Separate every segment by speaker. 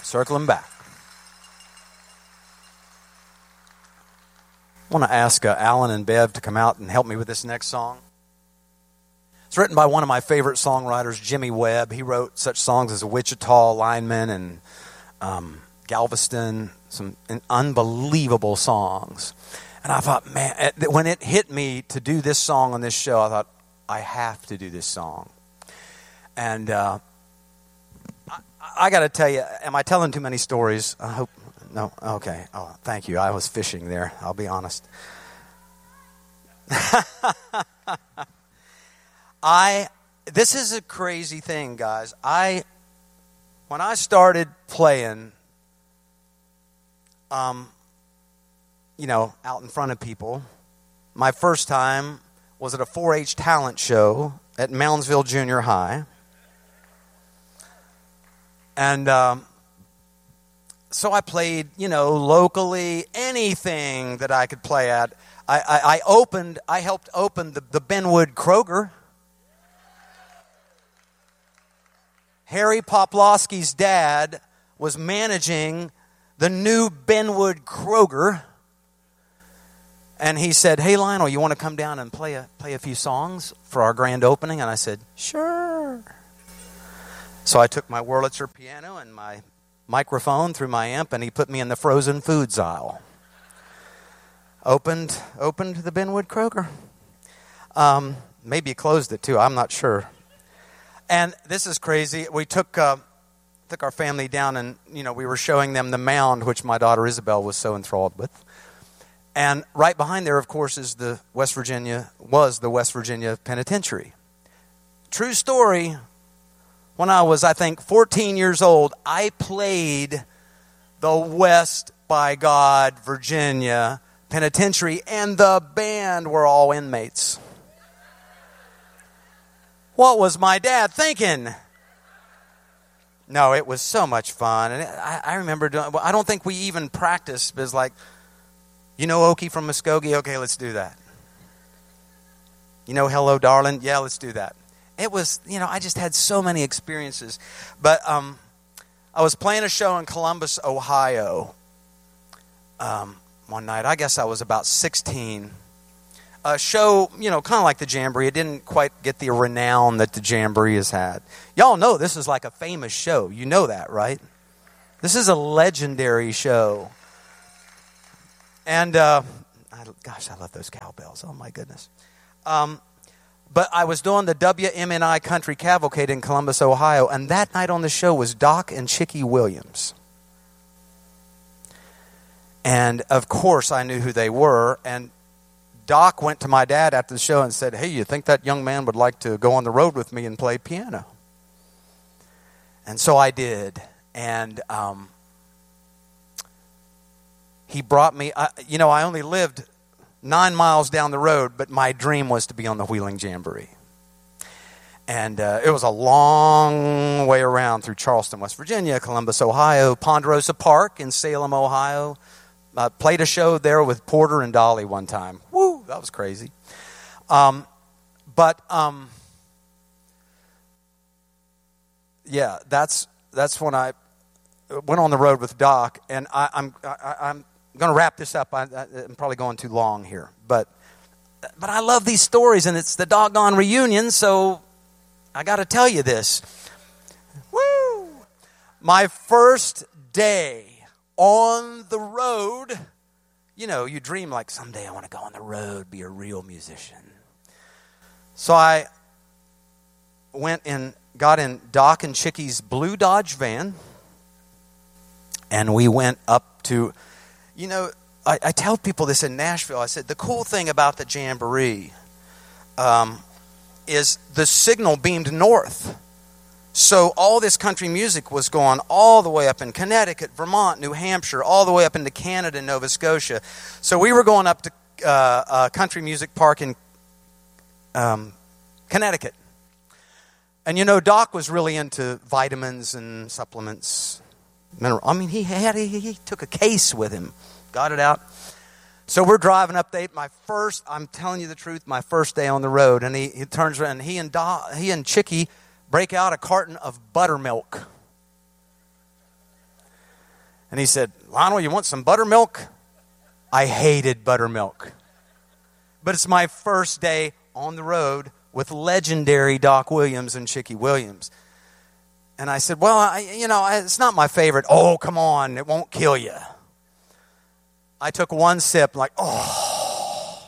Speaker 1: Circling back. I want to ask Alan and Bev to come out and help me with this next song. It's written by one of my favorite songwriters, Jimmy Webb. He wrote such songs as Wichita Lineman and Galveston, some unbelievable songs. And I thought, man, when it hit me to do this song on this show, I thought, I have to do this song. And I got to tell you, am I telling too many stories? I hope, no, okay. Oh, thank you. I was fishing there, I'll be honest. This is a crazy thing, guys. When I started playing, out in front of people, my first time was at a 4-H talent show at Moundsville Junior High. And so I played, locally, anything that I could play at. I helped open the Benwood Kroger. Harry Poplowski's dad was managing the new Benwood Kroger. And he said, "Hey, Lionel, you want to come down and play a few songs for our grand opening?" And I said, "Sure." So I took my Wurlitzer piano and my microphone through my amp, and he put me in the frozen foods aisle. Opened the Benwood Kroger. Maybe he closed it too. I'm not sure. And this is crazy. We took our family down, and we were showing them the mound, which my daughter Isabel was so enthralled with. And right behind there, of course, was the West Virginia Penitentiary. True story. When I was, I think, 14 years old, I played the West by God Virginia Penitentiary, and the band were all inmates. What was my dad thinking? No, it was so much fun. And I remember doing, I don't think we even practiced. It was like, Okie from Muskogee? Okay, let's do that. Hello, darling? Yeah, let's do that. It was, I just had so many experiences. But I was playing a show in Columbus, Ohio one night. I guess I was about 16. A show, kind of like the Jamboree. It didn't quite get the renown that the Jamboree has had. Y'all know this is like a famous show. You know that, right? This is a legendary show. And, gosh, I love those cowbells. Oh, my goodness. But I was doing the WMNI Country Cavalcade in Columbus, Ohio, and that night on the show was Doc and Chicky Williams. And, of course, I knew who they were, and Doc went to my dad after the show and said, "Hey, you think that young man would like to go on the road with me and play piano?" And so I did. And he brought me, I only lived 9 miles down the road, but my dream was to be on the Wheeling Jamboree. And it was a long way around through Charleston, West Virginia, Columbus, Ohio, Ponderosa Park in Salem, Ohio. Played a show there with Porter and Dolly one time. Woo, that was crazy. That's when I went on the road with Doc, and I'm going to wrap this up. I'm probably going too long here, but I love these stories, and it's the doggone reunion, so I got to tell you this. Woo! My first day on the road, you dream like someday I want to go on the road, be a real musician. So I went and got in Doc and Chicky's blue Dodge van, and we went up to, I tell people this in Nashville. I said, the cool thing about the Jamboree is the signal beamed north. So all this country music was going all the way up in Connecticut, Vermont, New Hampshire, all the way up into Canada and Nova Scotia. So we were going up to Country Music Park in Connecticut. And Doc was really into vitamins and supplements. He took a case with him, got it out. So we're driving up there. I'm telling you the truth, my first day on the road. And he turns around, and he and Chicky break out a carton of buttermilk. And he said, Lionel, you want some buttermilk? I hated buttermilk. But it's my first day on the road with legendary Doc Williams and Chicky Williams. And I said, well, it's not my favorite. Oh, come on, it won't kill you. I took one sip, like, oh,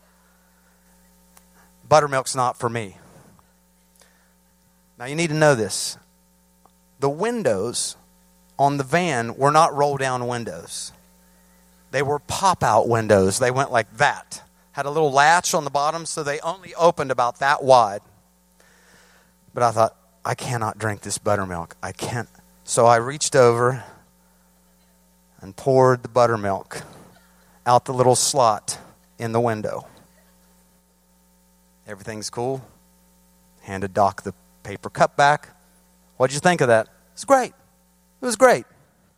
Speaker 1: buttermilk's not for me. Now, you need to know this. The windows on the van were not roll-down windows. They were pop-out windows. They went like that. Had a little latch on the bottom, so they only opened about that wide. But I thought, I cannot drink this buttermilk. I can't. So I reached over and poured the buttermilk out the little slot in the window. Everything's cool. Handed Doc the paper cup back. What'd you think of that? It's great. It was great.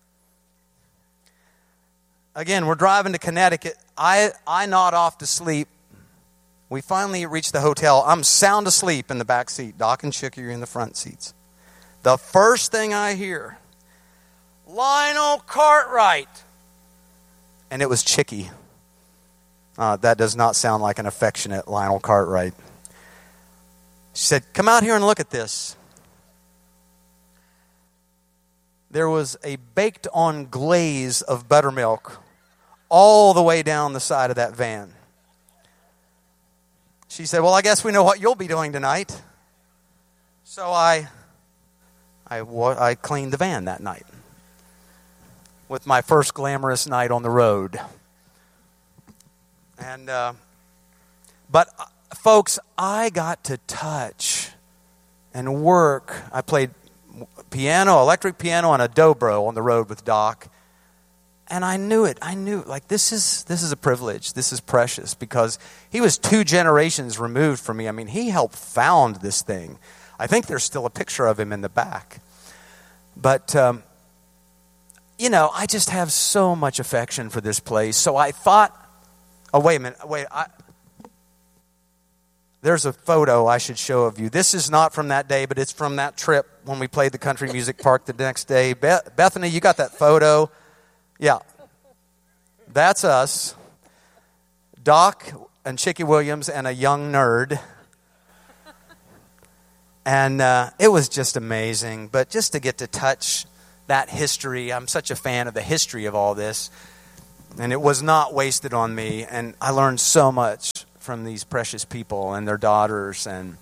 Speaker 1: Again, we're driving to Connecticut. I nod off to sleep. We finally reach the hotel. I'm sound asleep in the back seat. Doc and Chicky are in the front seats. The first thing I hear, Lionel Cartwright. And it was Chicky. That does not sound like an affectionate Lionel Cartwright. She said, come out here and look at this. There was a baked-on glaze of buttermilk all the way down the side of that van. She said, well, I guess we know what you'll be doing tonight. So I cleaned the van that night with my first glamorous night on the road. And but folks, I got to touch and work. I played piano, electric piano, and a dobro on the road with Doc. And I knew it. I knew, like, this is a privilege. This is precious because he was 2 generations removed from me. I mean, he helped found this thing. I think there's still a picture of him in the back. But, I just have so much affection for this place. So I thought, oh, wait a minute. There's a photo I should show of you. This is not from that day, but it's from that trip when we played the Country Music Park the next day. Bethany, you got that photo? Yeah, that's us. Doc and Chicky Williams and a young nerd. And it was just amazing. But just to get to touch that history, I'm such a fan of the history of all this. And it was not wasted on me. And I learned so much from these precious people and their daughters. And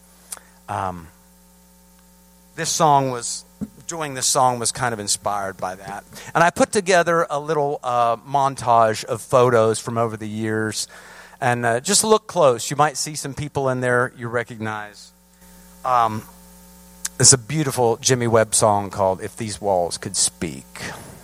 Speaker 1: doing this song was kind of inspired by that. And I put together a little montage of photos from over the years. And just look close. You might see some people in there you recognize. There's a beautiful Jimmy Webb song called If These Walls Could Speak.